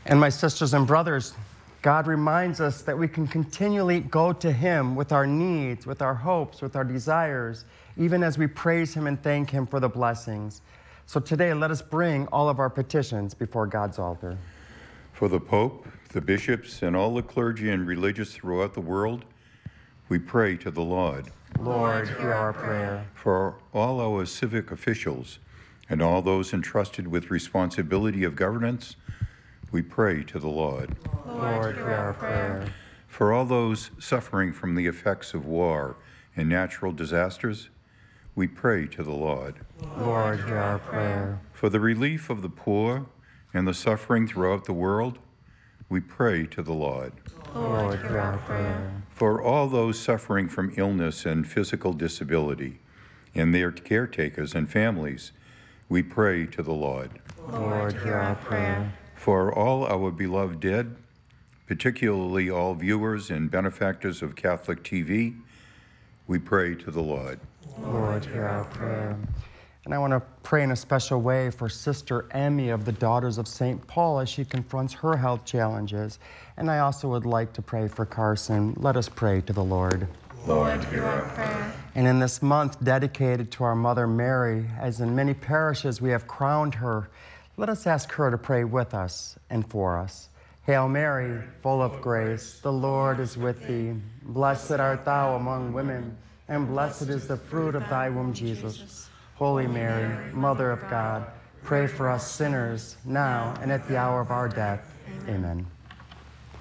And my sisters and brothers, God reminds us that we can continually go to Him with our needs, with our hopes, with our desires, even as we praise Him and thank Him for the blessings. So today, let us bring all of our petitions before God's altar. For the Pope, the bishops, and all the clergy and religious throughout the world, we pray to the Lord. Lord, hear our prayer. For all our civic officials and all those entrusted with responsibility of governance, we pray to the Lord. Lord, hear our prayer. For all those suffering from the effects of war and natural disasters, we pray to the Lord. Lord, hear our prayer. For the relief of the poor and the suffering throughout the world, we pray to the Lord. Lord, hear our prayer. For all those suffering from illness and physical disability and their caretakers and families, we pray to the Lord. Lord, hear our prayer. For all our beloved dead, particularly all viewers and benefactors of Catholic TV, we pray to the Lord. Lord, hear our prayer. And I want to pray in a special way for Sister Emmy of the Daughters of St. Paul as she confronts her health challenges. And I also would like to pray for Carson. Let us pray to the Lord. Lord, hear our prayer. And in this month dedicated to our Mother Mary, as in many parishes we have crowned her, let us ask her to pray with us and for us. Hail Mary, full of grace, the Lord is with thee. Blessed art thou among women, and blessed is the fruit of thy womb, Jesus. Holy Mary, Mother of God, pray for us sinners, now and at the hour of our death. Amen.